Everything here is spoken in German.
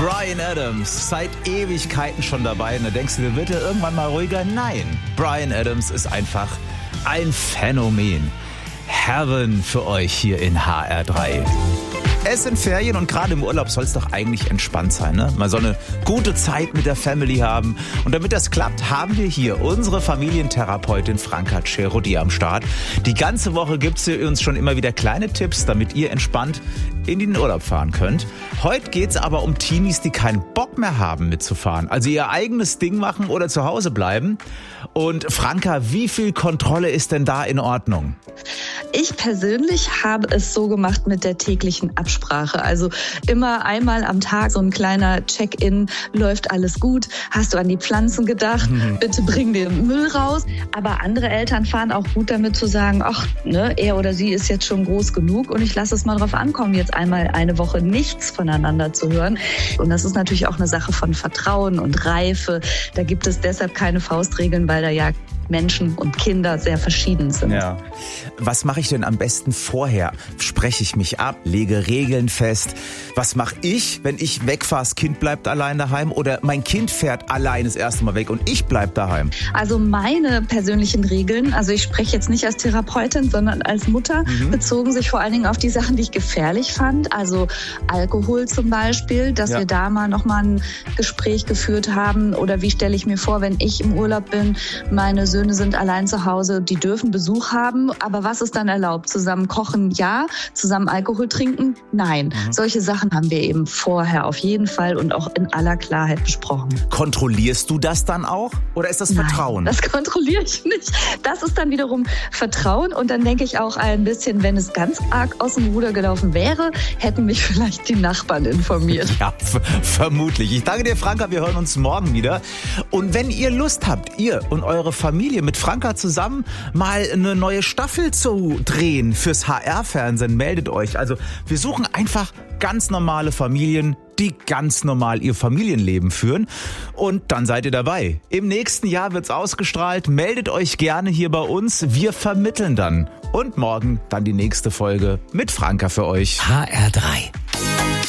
Bryan Adams, seit Ewigkeiten schon dabei. Und da denkst du dir, wird er irgendwann mal ruhiger? Nein, Bryan Adams ist einfach ein Phänomen. Heaven für euch hier in HR3. Es sind Ferien und gerade im Urlaub soll es doch eigentlich entspannt sein, ne? Man soll eine gute Zeit mit der Family haben. Und damit das klappt, haben wir hier unsere Familientherapeutin Franka Cerodi am Start. Die ganze Woche gibt es uns schon immer wieder kleine Tipps, damit ihr entspannt in den Urlaub fahren könnt. Heute geht es aber um Teenies, die keinen Bock mehr haben mitzufahren. Also ihr eigenes Ding machen oder zu Hause bleiben. Und Franka, wie viel Kontrolle ist denn da in Ordnung? Ich persönlich habe es so gemacht mit der täglichen Absprache. Also immer einmal am Tag so ein kleiner Check-in. Läuft alles gut? Hast du an die Pflanzen gedacht? Bitte bring den Müll raus. Aber andere Eltern fahren auch gut damit zu sagen, ach, ne, er oder sie ist jetzt schon groß genug und ich lasse es mal drauf ankommen, jetzt einmal eine Woche nichts voneinander zu hören. Und das ist natürlich auch eine Sache von Vertrauen und Reife. Da gibt es deshalb keine Faustregeln, weil da ja Menschen und Kinder sehr verschieden sind. Ja. Was mache ich denn am besten vorher? Spreche ich mich ab, lege Regeln fest? Was mache ich, wenn ich wegfahre, das Kind bleibt allein daheim oder mein Kind fährt allein das erste Mal weg und ich bleibe daheim? Also meine persönlichen Regeln, also ich spreche jetzt nicht als Therapeutin, sondern als Mutter, bezogen sich vor allen Dingen auf die Sachen, die ich gefährlich fand. Also Alkohol zum Beispiel, dass wir da mal nochmal ein Gespräch geführt haben. Oder wie stelle ich mir vor, wenn ich im Urlaub bin, meine Söhne sind allein zu Hause, die dürfen Besuch haben, aber was ist dann erlaubt? Zusammen kochen, ja, zusammen Alkohol trinken, nein. Solche Sachen haben wir eben vorher auf jeden Fall und auch in aller Klarheit besprochen. Kontrollierst du das dann auch oder ist das Vertrauen? Nein, das kontrolliere ich nicht. Das ist dann wiederum Vertrauen und dann denke ich auch ein bisschen, wenn es ganz arg aus dem Ruder gelaufen wäre, hätten mich vielleicht die Nachbarn informiert. Ja, vermutlich. Ich danke dir, Franka, wir hören uns morgen wieder. Und wenn ihr Lust habt, ihr und eure Familie mit Franka zusammen mal eine neue Staffel zu drehen fürs HR-Fernsehen, meldet euch. Also wir suchen einfach ganz normale Familien, die ganz normal ihr Familienleben führen. Und dann seid ihr dabei. Im nächsten Jahr wird's ausgestrahlt. Meldet euch gerne hier bei uns. Wir vermitteln dann. Und morgen dann die nächste Folge mit Franka für euch. HR3.